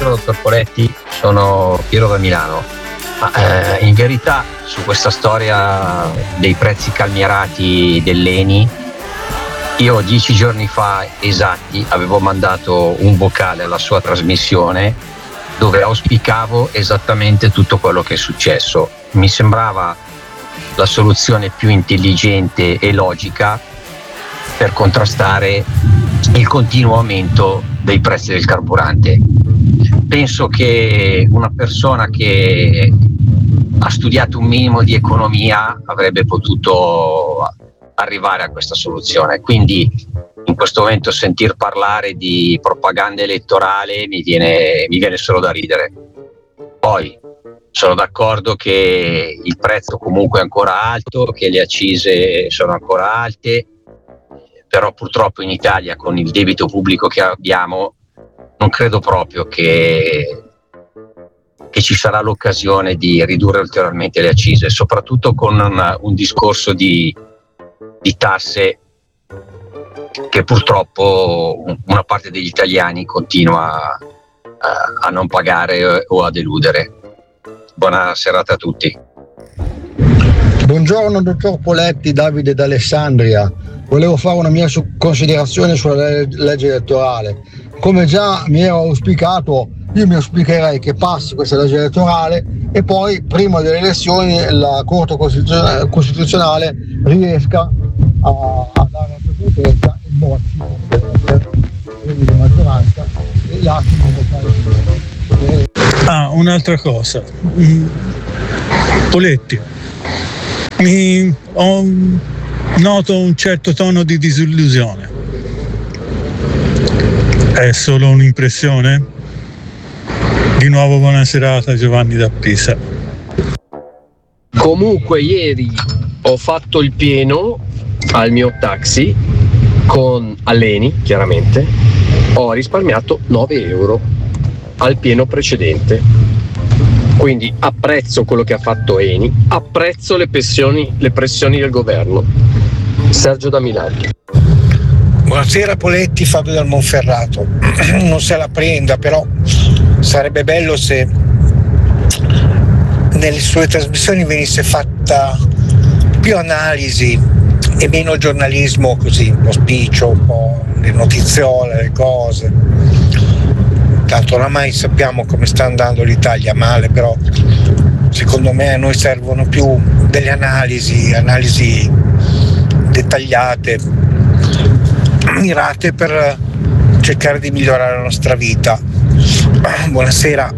Buongiorno dottor Poletti, sono Piero da Milano. In verità su questa storia dei prezzi calmierati dell'Eni, io 10 giorni fa esatti avevo mandato un vocale alla sua trasmissione dove auspicavo esattamente tutto quello che è successo. Mi sembrava la soluzione più intelligente e logica per contrastare il continuo aumento dei prezzi del carburante. Penso che una persona che ha studiato un minimo di economia avrebbe potuto arrivare a questa soluzione. Quindi in questo momento sentir parlare di propaganda elettorale mi viene solo da ridere. Poi sono d'accordo che il prezzo comunque è ancora alto, che le accise sono ancora alte, però purtroppo in Italia con il debito pubblico che abbiamo non credo proprio che ci sarà l'occasione di ridurre ulteriormente le accise, soprattutto con un discorso di tasse che purtroppo una parte degli italiani continua a non pagare o a deludere. Buona serata a tutti. Buongiorno dottor Poletti, Davide d'Alessandria. Volevo fare una mia considerazione sulla legge elettorale. Come già mi ero auspicato, io mi auspicherei che passi questa legge elettorale e poi prima delle elezioni la Corte Costituzionale riesca a dare la prepotenza e bocci di maggioranza e lasci di votare. Un'altra cosa, Poletti, noto un certo tono di disillusione. È solo un'impressione? Di nuovo buona serata, Giovanni da Pisa. Comunque ieri ho fatto il pieno al mio taxi con Alleni, chiaramente. Ho risparmiato 9 euro al pieno precedente. Quindi apprezzo quello che ha fatto Eni, apprezzo le pressioni del governo. Sergio da Milano. Buonasera Poletti, Fabio dal Monferrato. Non se la prenda, però sarebbe bello se nelle sue trasmissioni venisse fatta più analisi e meno giornalismo così, un po' spiccio, un po' le notiziole, le cose. Tanto oramai sappiamo come sta andando l'Italia, male, però secondo me a noi servono più delle analisi dettagliate, mirate per cercare di migliorare la nostra vita. Buonasera.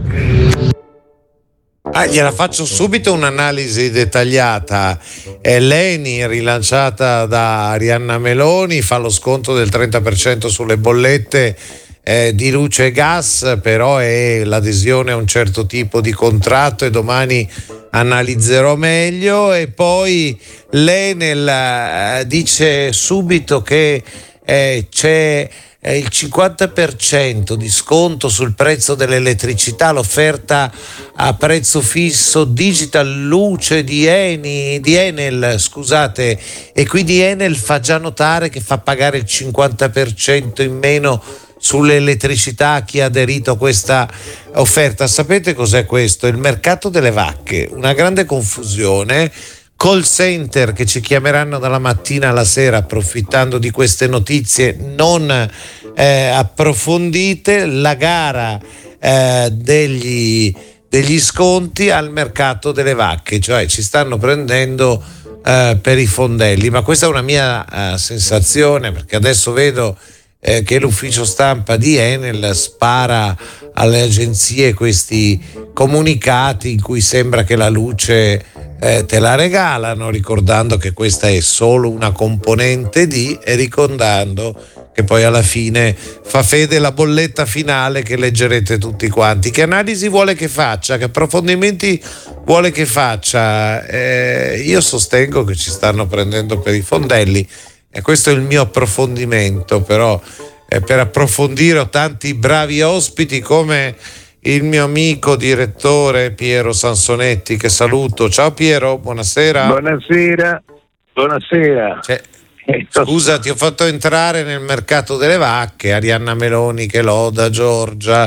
Gliela faccio subito un'analisi dettagliata. L'Eni, rilanciata da Arianna Meloni, fa lo sconto del 30% sulle bollette di luce e gas, però è l'adesione a un certo tipo di contratto e domani analizzerò meglio. E poi l'Enel dice subito che c'è il 50% di sconto sul prezzo dell'elettricità, l'offerta a prezzo fisso digital luce di Enel, scusate, e quindi Enel fa già notare che fa pagare il 50% in meno sull'elettricità a chi ha aderito a questa offerta. Sapete cos'è questo? Il mercato delle vacche, una grande confusione. Call center che ci chiameranno dalla mattina alla sera approfittando di queste notizie non approfondite, la gara degli sconti al mercato delle vacche, cioè ci stanno prendendo per i fondelli. Ma questa è una mia sensazione, perché adesso vedo che l'ufficio stampa di Enel spara alle agenzie questi comunicati in cui sembra che la luce te la regalano, ricordando che questa è solo una componente e ricordando che poi alla fine fa fede la bolletta finale che leggerete tutti quanti. Che analisi vuole che faccia? Che approfondimenti vuole che faccia? Io sostengo che ci stanno prendendo per i fondelli e questo è il mio approfondimento, però per approfondire ho tanti bravi ospiti come il mio amico direttore Piero Sansonetti, che saluto. Ciao Piero, buonasera. Buonasera. Scusa, ti ho fatto entrare nel mercato delle vacche, Arianna Meloni che loda Giorgia,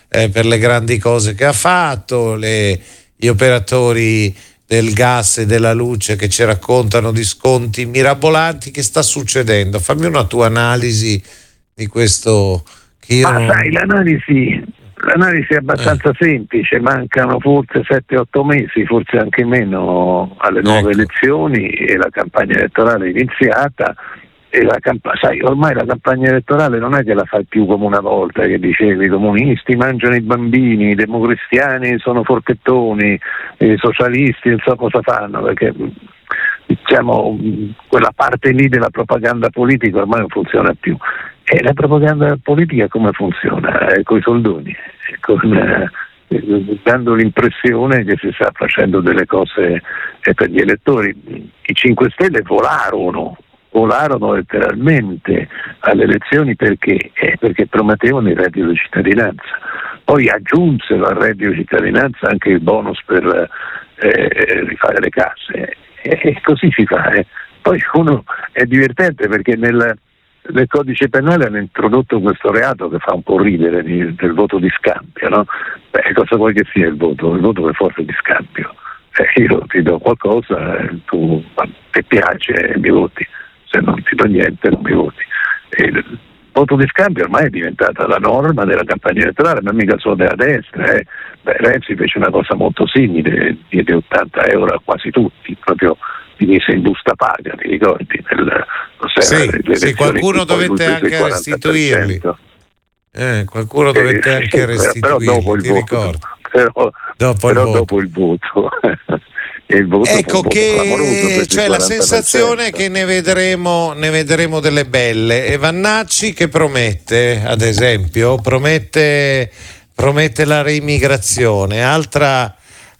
per le grandi cose che ha fatto, gli operatori del gas e della luce che ci raccontano di sconti mirabolanti. Che sta succedendo? Fammi una tua analisi di questo. Sai, l'analisi è abbastanza semplice, mancano forse 7-8 mesi, forse anche meno, alle nuove elezioni, e la campagna elettorale è iniziata. E sai, ormai la campagna elettorale non è che la fai più come una volta, che dicevi i comunisti mangiano i bambini, i democristiani sono forchettoni, i socialisti non so cosa fanno, perché diciamo quella parte lì della propaganda politica ormai non funziona più. E la propaganda politica come funziona? Con i soldoni, dando l'impressione che si sta facendo delle cose per gli elettori. I 5 Stelle volarono letteralmente alle elezioni perché promettevano il reddito di cittadinanza, poi aggiunsero al reddito di cittadinanza anche il bonus per rifare le case, e così si fa. Poi uno è divertente perché nel codice penale hanno introdotto questo reato che fa un po' ridere, del voto di scambio, no? Cosa vuoi che sia il voto? Il voto per forza di scambio. Io ti do qualcosa, tu ti piace e mi voti, se non ti do niente non mi voti. Il voto di scambio ormai è diventata la norma della campagna elettorale, ma mica solo della destra. Renzi fece una cosa molto simile, diede 80 euro a quasi tutti, proprio ti mise in busta paga, ti ricordi? Sì, qualcuno dovette anche restituirli. Qualcuno dovette anche restituirli, però dopo il ti voto, ricordi? Dopo il voto. Ecco che c'è la sensazione che ne vedremo delle belle. E Vannacci che promette, ad esempio, promette la reimmigrazione, altra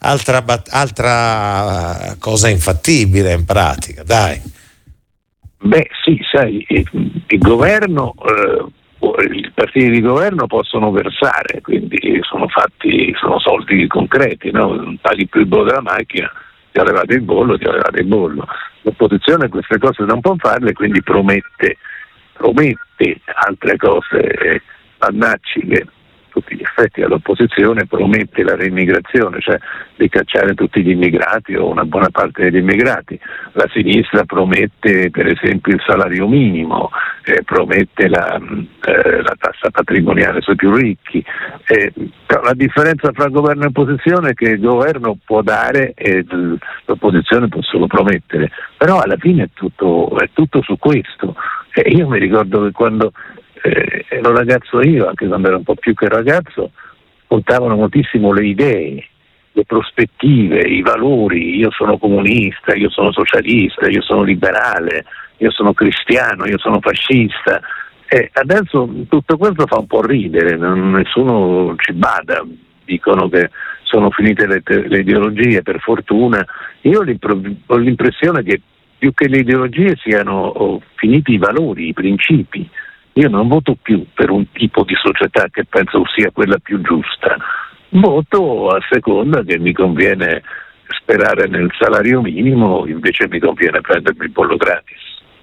cosa infattibile in pratica, dai. Beh sì, sai, il governo, i partiti di governo possono versare, quindi sono soldi concreti, no? Non paghi più il bollo della macchina, ti ha levato il bollo. L'opposizione queste cose non può farle, quindi promette altre cose. Vannacci, che tutti gli effetti all'opposizione, promette la reimmigrazione, cioè di cacciare tutti gli immigrati o una buona parte degli immigrati. La sinistra promette per esempio il salario minimo, promette la tassa patrimoniale sui più ricchi. Però la differenza fra governo e opposizione è che il governo può dare e l'opposizione può solo promettere, però alla fine è tutto su questo. Io mi ricordo che quando ero ragazzo, io anche quando ero un po' più che ragazzo, contavano moltissimo le idee, le prospettive, i valori. Io sono comunista, io sono socialista, io sono liberale, io sono cristiano, io sono fascista. Adesso tutto questo fa un po' ridere, nessuno ci bada, dicono che sono finite le ideologie, per fortuna. Io ho l'impressione che più che le ideologie siano finiti i valori, i principi. Io non voto più per un tipo di società che penso sia quella più giusta, voto a seconda che mi conviene sperare nel salario minimo, invece mi conviene prendermi il bollo gratis.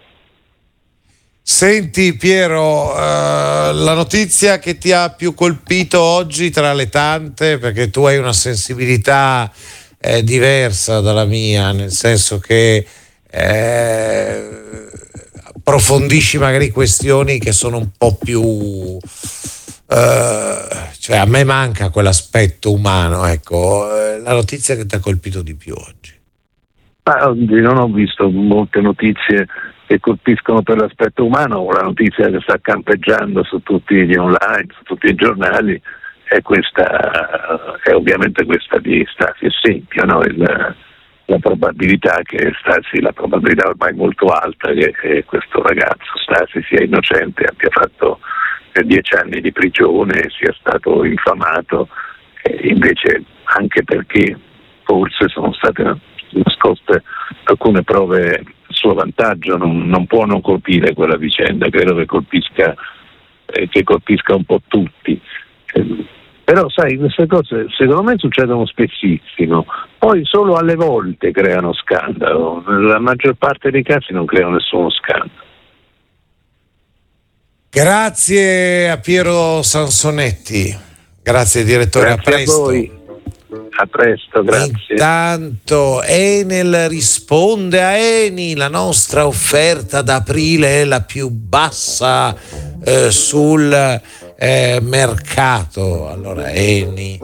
Senti Piero, la notizia che ti ha più colpito oggi tra le tante, perché tu hai una sensibilità diversa dalla mia, nel senso che approfondisci magari questioni che sono un po' più cioè a me manca quell'aspetto umano, ecco. La notizia che ti ha colpito di più oggi? Oggi non ho visto molte notizie che colpiscono per l'aspetto umano. La notizia che sta campeggiando su tutti gli online, su tutti i giornali è ovviamente questa di Stasi e Sempio, no? La probabilità ormai molto alta che questo ragazzo Stasi sia innocente, abbia fatto 10 anni di prigione, sia stato infamato, invece anche perché forse sono state nascoste alcune prove a suo vantaggio, non può non colpire quella vicenda, credo che colpisca un po' tutti. Però sai, queste cose secondo me succedono spessissimo, poi solo alle volte creano scandalo, nella maggior parte dei casi non creano nessuno scandalo. Grazie a Piero Sansonetti, Grazie direttore, Grazie a presto. a voi. A presto, grazie. Intanto Enel risponde a Eni: la nostra offerta d'aprile è la più bassa sul mercato. Allora Eni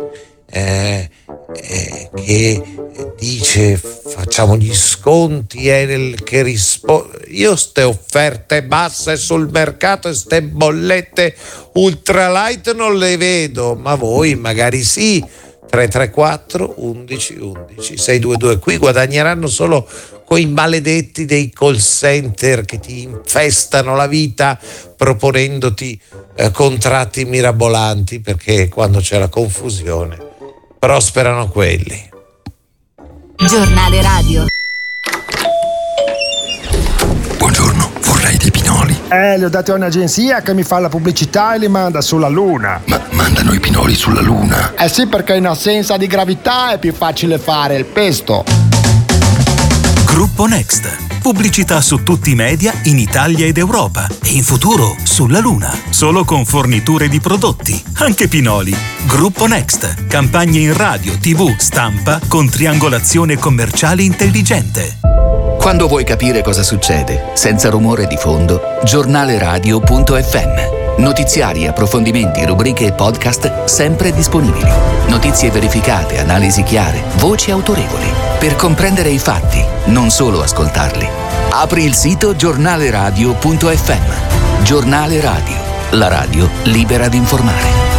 che dice facciamo gli sconti, Enel che risponde: io ste offerte basse sul mercato e ste bollette ultralight non le vedo, ma voi magari sì. 334 11 11 622. Qui guadagneranno solo quei maledetti dei call center che ti infestano la vita proponendoti contratti mirabolanti, perché quando c'è la confusione prosperano quelli. Giornale radio. Buongiorno, vorrei dei pinoli. Li ho dati a un'agenzia che mi fa la pubblicità e li manda sulla Luna. Ma mandano i pinoli sulla Luna? Eh sì, perché in assenza di gravità è più facile fare il pesto. Gruppo Next. Pubblicità su tutti i media in Italia ed Europa e in futuro sulla Luna. Solo con forniture di prodotti, anche pinoli. Gruppo Next. Campagne in radio, TV, stampa con triangolazione commerciale intelligente. Quando vuoi capire cosa succede, senza rumore di fondo, giornaleradio.fm. Notiziari, approfondimenti, rubriche e podcast sempre disponibili. Notizie verificate, analisi chiare, voci autorevoli. Per comprendere i fatti, non solo ascoltarli. Apri il sito giornaleradio.fm. Giornale Radio, la radio libera di informare.